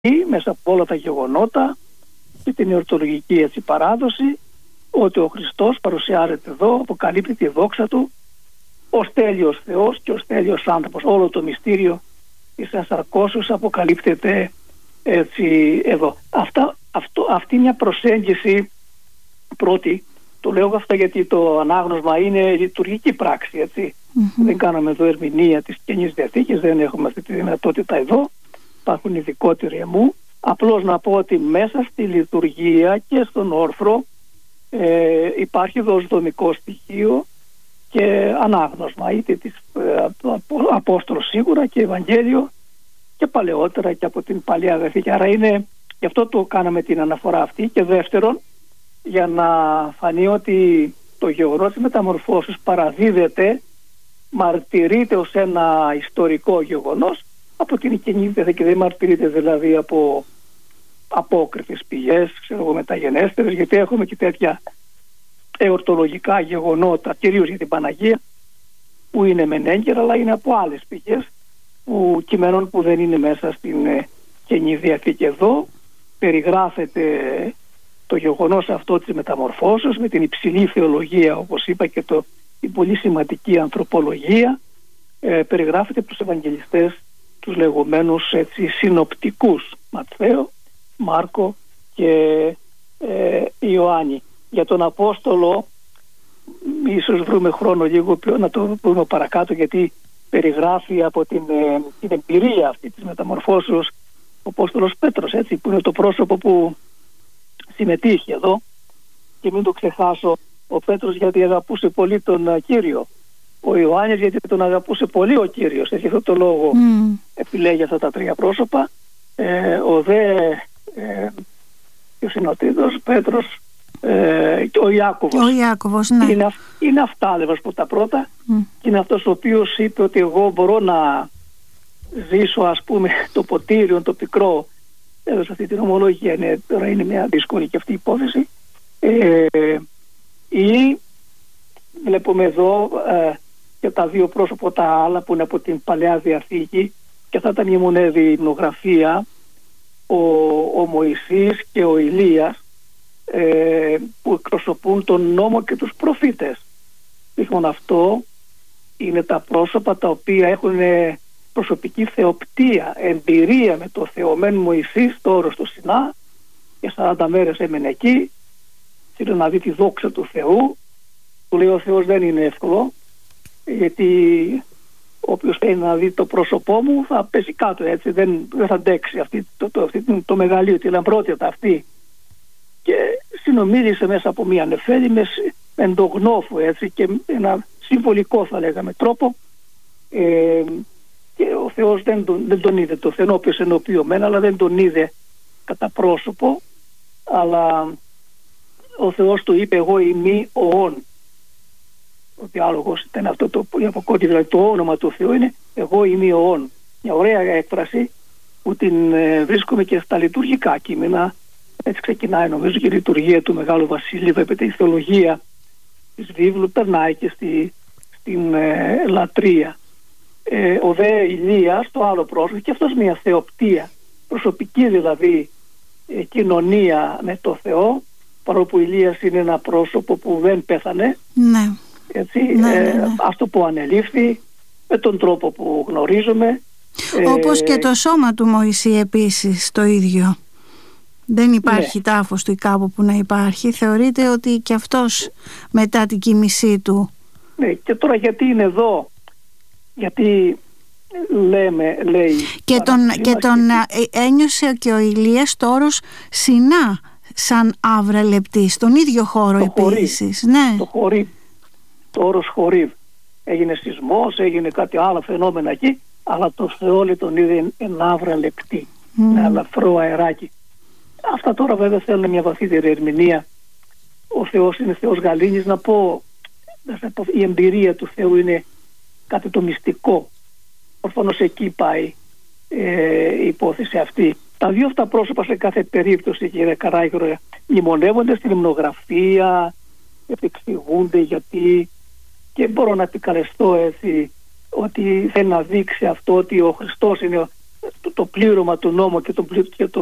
μέσα από όλα τα γεγονότα και την εορτολογική παράδοση, ότι ο Χριστός παρουσιάζεται εδώ, αποκαλύπτει τη δόξα του ως τέλειος Θεός και ως τέλειος άνθρωπος. Όλο το μυστήριο της ενσαρκώσεως αποκαλύπτεται έτσι εδώ. Αυτή μια προσέγγιση πρώτη, το λέω αυτά γιατί το ανάγνωσμα είναι λειτουργική πράξη, έτσι. Δεν κάναμε εδώ ερμηνεία της Καινής Διαθήκης, δεν έχουμε αυτή τη δυνατότητα εδώ, υπάρχουν ειδικότεροι εμού. Απλώς να πω ότι μέσα στη λειτουργία και στον όρθρο υπάρχει δοσδομικό στοιχείο και ανάγνωσμα, είτε της Απόστολος σίγουρα και Ευαγγέλιο και παλαιότερα και από την Παλαιά Διαθήκη. Άρα γι' αυτό το κάναμε την αναφορά αυτή. Και δεύτερον, για να φανεί ότι το γεγονός της μεταμορφώσεως παραδίδεται, μαρτυρείται ως ένα ιστορικό γεγονός από την Καινή Διαθήκη. Δεν μαρτυρείται δηλαδή από απόκριτες πηγές, μεταγενέστερες, γιατί έχουμε και τέτοια εορτολογικά γεγονότα, κυρίως για την Παναγία, που είναι μεν έγκαιρα, αλλά είναι από άλλες πηγές κειμένων που δεν είναι μέσα στην Καινή Διαθήκη. Εδώ περιγράφεται το γεγονός αυτό της μεταμορφώσεως με την υψηλή θεολογία, όπως είπα, και η πολύ σημαντική ανθρωπολογία. Περιγράφεται από τους Ευαγγελιστές, τους λεγόμενους συνοπτικούς, Ματθαίο, Μάρκο και Ιωάννη. Για τον Απόστολο ίσως βρούμε χρόνο λίγο να το πούμε παρακάτω, γιατί περιγράφει από την εμπειρία αυτή της μεταμορφώσεως ο Απόστολος Πέτρος, έτσι, που είναι το πρόσωπο που συμμετείχε εδώ. Και μην το ξεχάσω, ο Πέτρος γιατί αγαπούσε πολύ τον Κύριο, ο Ιωάννης γιατί τον αγαπούσε πολύ ο Κύριος, έτσι, αυτό το λόγο επιλέγει αυτά τα τρία πρόσωπα. Ο δε ποιος είναι ο τρίτος, Πέτρος, και ο Ιάκωβος. Ο Ιάκωβος, ναι. Είναι αυτά από τα πρώτα και είναι αυτός ο οποίος είπε ότι εγώ μπορώ να ζήσω, ας πούμε, το ποτήριο, το πικρό. Έδωσε αυτή την ομολογία. Τώρα είναι μια δύσκολη και αυτή η υπόθεση. Ή βλέπουμε εδώ και τα δύο πρόσωπα τα άλλα που είναι από την Παλαιά Διαθήκη, και αυτά τα μνημονεύει η υμνογραφία, ο Μωυσής και ο Ηλίας, που εκπροσωπούν τον νόμο και τους προφήτες. Λοιπόν, αυτό είναι τα πρόσωπα τα οποία έχουν προσωπική θεοπτία, εμπειρία με το θεωμένο Μωυσής στο όρος του Σινά, και 40 μέρες έμενε εκεί, ήθελε να δει τη δόξα του Θεού. Του λέει ο Θεός δεν είναι εύκολο, γιατί όποιος θέλει να δει το πρόσωπό μου θα πέσει κάτω, έτσι, δεν θα αντέξει το μεγαλείο, τη λαμπρότητα αυτή. Και συνομίλησε μέσα από μια νεφέλη με εντογνώφου, έτσι, και ένα συμβολικό, θα λέγαμε, τρόπο, και ο Θεός δεν τον είδε. Το Θεό όποιος ενοποιημένα, αλλά δεν τον είδε κατά πρόσωπο, αλλά ο Θεός του είπε εγώ είμαι ο όν. Ο διάλογος ήταν αυτό το αποκότη, δηλαδή το όνομα του Θεού είναι εγώ είμαι ο όν. Μια ωραία έκφραση που την βρίσκουμε και στα λειτουργικά κείμενα. Έτσι ξεκινάει νομίζω και η λειτουργία του Μεγάλου Βασιλείου. Βλέπετε, η θεολογία της βίβλου περνάει και στην λατρεία. Ο δε Ηλίας, το άλλο πρόσωπο, και αυτός μια θεοπτία, προσωπική δηλαδή κοινωνία με το Θεό, παρόλο που Ηλίας είναι ένα πρόσωπο που δεν πέθανε, ναι. Έτσι, αυτό που ανελήφθη με τον τρόπο που γνωρίζουμε. Όπως και το σώμα του Μωυσή επίσης το ίδιο. Δεν υπάρχει τάφος του ή κάπου που να υπάρχει. Θεωρείται ότι και αυτός μετά την κοίμησή του. Ναι, και τώρα γιατί είναι εδώ, γιατί λέει... Και τον ένιωσε και ο Ηλίας το όρος Σινά σαν άβρα λεπτή, στον ίδιο χώρο επίσης. Ναι. Το όρος Χορίβ. Έγινε σεισμός, έγινε κάτι άλλο φαινόμενα εκεί, αλλά το Θεό τον είδε εν άβρα λεπτή, με αλαφρό αεράκι. Αυτά τώρα βέβαια θέλουν μια βαθύτερη ερμηνεία. Ο Θεός είναι Θεός γαλήνης. Να πω, η εμπειρία του Θεού είναι κάτι το μυστικό. Προφανώς εκεί πάει η υπόθεση αυτή. Τα δύο αυτά πρόσωπα σε κάθε περίπτωση, κύριε Καράγιορο, μνημονεύονται στην υμνογραφία, επεξηγούνται γιατί, και μπορώ να επικαλεστώ έτσι ότι θέλει να δείξει αυτό ότι ο Χριστός είναι το πλήρωμα του νόμου και το